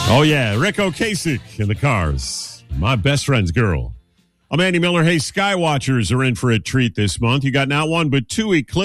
Oh, yeah. Rick Ocasek in the Cars. My best friend's girl. I'm Andy Miller. Hey, Skywatchers are in for a treat this month. You got not one, but two eclipses.